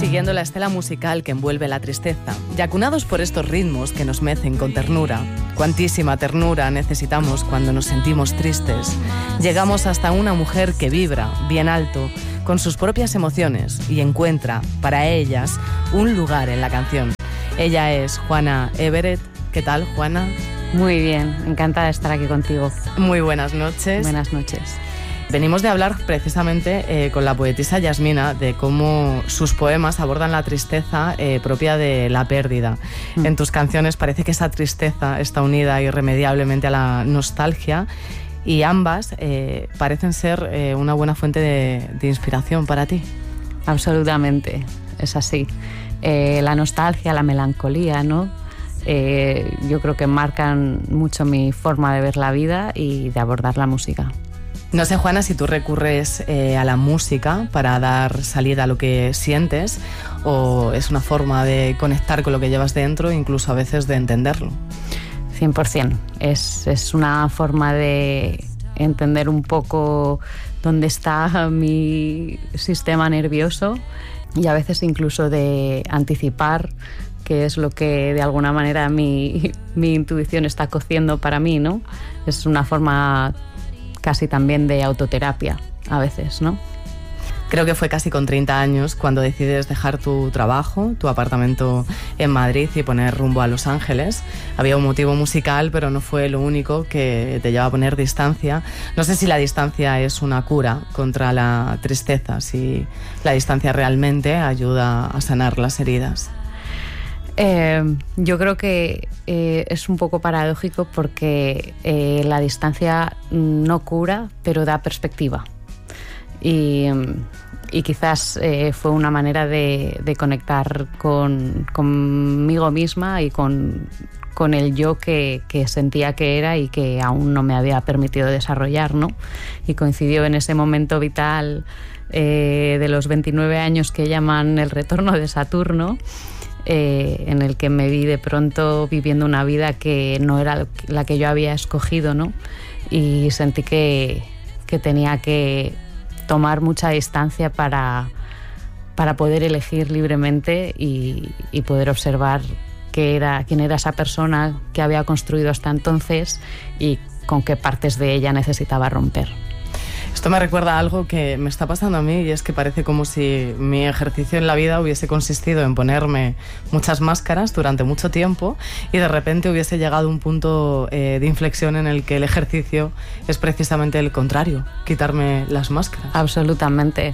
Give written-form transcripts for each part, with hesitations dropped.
siguiendo la estela musical que envuelve la tristeza y acunados por estos ritmos que nos mecen con ternura. Cuantísima ternura necesitamos cuando nos sentimos tristes. Llegamos hasta una mujer que vibra bien alto con sus propias emociones y encuentra para ellas un lugar en la canción. Ella es Juana Everett. ¿Qué tal, Juana? Muy bien, encantada de estar aquí contigo. Muy buenas noches. Buenas noches. Venimos de hablar precisamente con la poetisa Yasmina de cómo sus poemas abordan la tristeza propia de la pérdida. En tus canciones parece que esa tristeza está unida irremediablemente a la nostalgia y ambas parecen ser una buena fuente de inspiración para ti. Absolutamente, es así. La nostalgia, la melancolía, ¿no? Yo creo que marcan mucho mi forma de ver la vida y de abordar la música. No sé, Juana, si tú recurres a la música para dar salida a lo que sientes o es una forma de conectar con lo que llevas dentro, incluso a veces de entenderlo. 100%. Es una forma de entender un poco dónde está mi sistema nervioso y a veces incluso de anticipar qué es lo que de alguna manera mi intuición está cociendo para mí, ¿no? Es una forma casi también de autoterapia a veces, ¿no? Creo que fue casi con 30 años cuando decides dejar tu trabajo, tu apartamento en Madrid y poner rumbo a Los Ángeles. Había un motivo musical, pero no fue lo único que te lleva a poner distancia. No sé si la distancia es una cura contra la tristeza, si la distancia realmente ayuda a sanar las heridas. Yo creo que es un poco paradójico porque la distancia no cura, pero da perspectiva. Y quizás fue una manera de conectar conmigo misma y con el yo que sentía que era y que aún no me había permitido desarrollar, ¿no? Y coincidió en ese momento vital de los 29 años que llaman el retorno de Saturno, en el que me vi de pronto viviendo una vida que no era la que yo había escogido, ¿no? Y sentí que tenía que tomar mucha distancia para poder elegir libremente y poder observar quién era esa persona que había construido hasta entonces y con qué partes de ella necesitaba romper. Esto me recuerda a algo que me está pasando a mí y es que parece como si mi ejercicio en la vida hubiese consistido en ponerme muchas máscaras durante mucho tiempo y de repente hubiese llegado a un punto de inflexión en el que el ejercicio es precisamente el contrario, quitarme las máscaras. Absolutamente.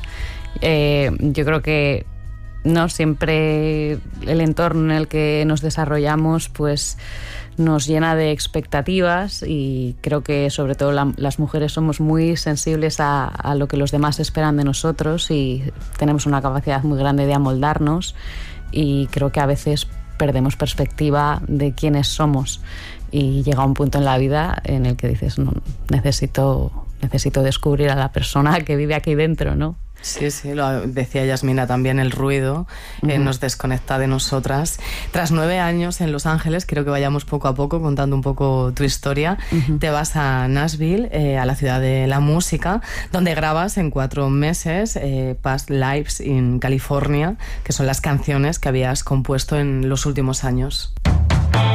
Yo creo que no siempre el entorno en el que nos desarrollamos pues nos llena de expectativas y creo que sobre todo las mujeres somos muy sensibles a lo que los demás esperan de nosotros y tenemos una capacidad muy grande de amoldarnos y creo que a veces perdemos perspectiva de quiénes somos y llega un punto en la vida en el que dices no, necesito descubrir a la persona que vive aquí dentro, ¿no? Sí, lo decía Yasmina también, el ruido nos desconecta de nosotras. Tras 9 años en Los Ángeles, quiero que vayamos poco a poco contando un poco tu historia. Te vas a Nashville, a la ciudad de la música, donde grabas en 4 meses Past Lives in California, que son las canciones que habías compuesto en los últimos años.